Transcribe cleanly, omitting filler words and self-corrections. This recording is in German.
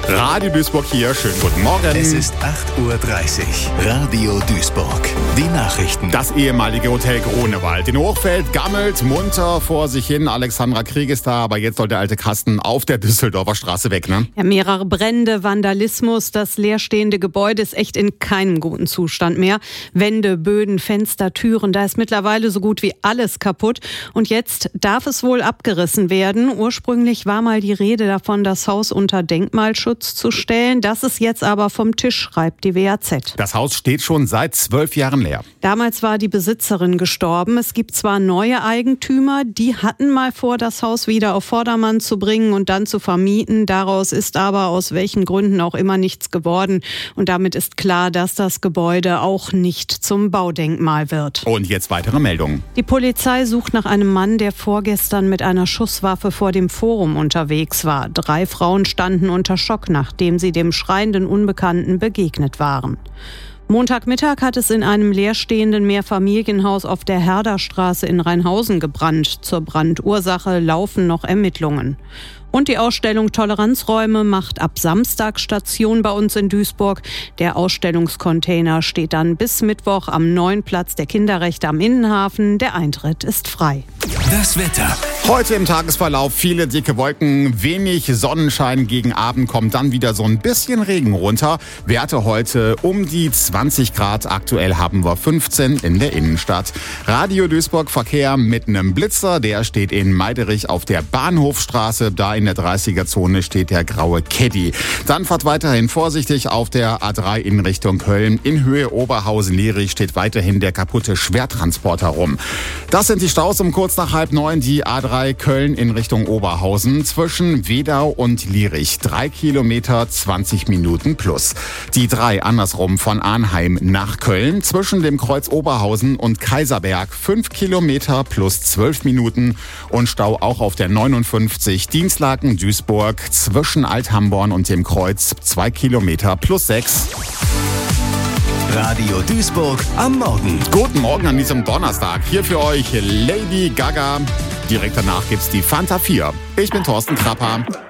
Radio Duisburg hier, schönen guten Morgen. Es ist 8:30 Uhr. Radio Duisburg. Die Nachrichten. Das ehemalige Hotel Grunewald in Hochfeld gammelt munter vor sich hin. Alexandra Krieg ist da, aber jetzt soll der alte Kasten auf der Düsseldorfer Straße weg, ne? Ja, mehrere Brände, Vandalismus. Das leerstehende Gebäude ist echt in keinem guten Zustand mehr. Wände, Böden, Fenster, Türen, da ist mittlerweile so gut wie alles kaputt. Und jetzt darf es wohl abgerissen werden. Ursprünglich war mal die Rede davon, das Haus unter Denkmalschutz zu stellen. Das ist jetzt aber vom Tisch, schreibt die WAZ. Das Haus steht schon seit 12 Jahren leer. Damals war die Besitzerin gestorben. Es gibt zwar neue Eigentümer, die hatten mal vor, das Haus wieder auf Vordermann zu bringen und dann zu vermieten. Daraus ist aber aus welchen Gründen auch immer nichts geworden. Und damit ist klar, dass das Gebäude auch nicht zum Baudenkmal wird. Und jetzt weitere Meldungen. Die Polizei sucht nach einem Mann, der vorgestern mit einer Schusswaffe vor dem Forum unterwegs war. 3 Frauen standen unter Schock, nachdem sie dem schreienden Unbekannten begegnet waren. Montagmittag hat es in einem leerstehenden Mehrfamilienhaus auf der Herderstraße in Rheinhausen gebrannt. Zur Brandursache laufen noch Ermittlungen. Und die Ausstellung Toleranzräume macht ab Samstag Station bei uns in Duisburg. Der Ausstellungscontainer steht dann bis Mittwoch am neuen Platz der Kinderrechte am Innenhafen. Der Eintritt ist frei. Das Wetter. Heute im Tagesverlauf viele dicke Wolken, wenig Sonnenschein. Gegen Abend kommt dann wieder so ein bisschen Regen runter. Werte heute um die 20 Grad. Aktuell haben wir 15 in der Innenstadt. Radio Duisburg Verkehr mit einem Blitzer. Der steht in Meiderich auf der Bahnhofstraße. Da in der 30er-Zone steht der graue Caddy. Dann fahrt weiterhin vorsichtig auf der A3 in Richtung Köln. In Höhe Oberhausen-Lierich steht weiterhin der kaputte Schwertransporter rum. Das sind die Staus um kurz nach 8:30. Die A3 Köln in Richtung Oberhausen zwischen Wedau und Lierich. 3 Kilometer, 20 Minuten plus. Die 3 andersrum von Arnheim nach Köln zwischen dem Kreuz Oberhausen und Kaiserberg. 5 Kilometer plus 12 Minuten. Und Stau auch auf der 59 Dienstlaken Duisburg zwischen Althamborn und dem Kreuz. 2 Kilometer plus 6. Radio Duisburg am Morgen. Guten Morgen an diesem Donnerstag. Hier für euch Lady Gaga. Direkt danach gibt's die Fanta 4. Ich bin Thorsten Krapper.